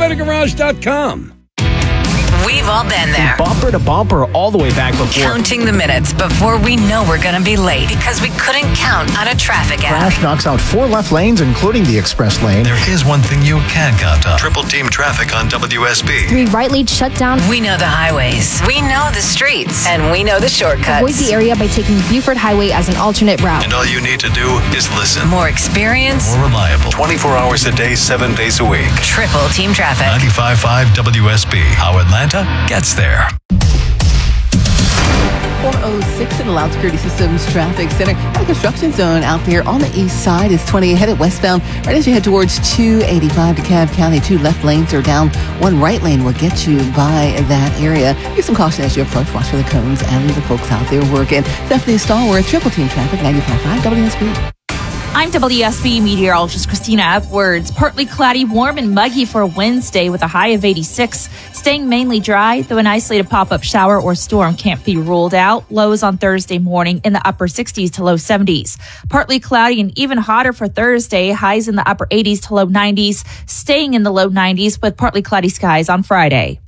BetterGarage.com. We've all been there. Bumper to bumper all the way back before. Counting the minutes before we know we're going to be late because we couldn't count on a traffic app. Crash knocks out 4 left lanes, including the express lane. There is one thing you can count on. Triple team traffic on WSB. 3 right lanes shut down. We know the highways. We know the streets. And we know the shortcuts. Avoid the area by taking Buford Highway as an alternate route. And all you need to do is listen. More experience. More reliable. 24 hours a day, 7 days a week. Triple team traffic. 95.5 WSB. How Atlanta gets there. 406 in the Loud Security Systems Traffic Center. A construction zone out there on the east side is 20 headed westbound. Right as you head towards 285 DeKalb County, 2 left lanes are down. 1 right lane will get you by that area. Give some caution as you approach. Watch for the cones and the folks out there working. Stephanie Stallworth, Triple Team Traffic, 95.5 WSB. I'm WSB meteorologist Christina Edwards. Partly cloudy, warm and muggy for Wednesday with a high of 86. Staying mainly dry, though an isolated pop-up shower or storm can't be ruled out. Lows on Thursday morning in the upper 60s to low 70s. Partly cloudy and even hotter for Thursday. Highs in the upper 80s to low 90s. Staying in the low 90s with partly cloudy skies on Friday.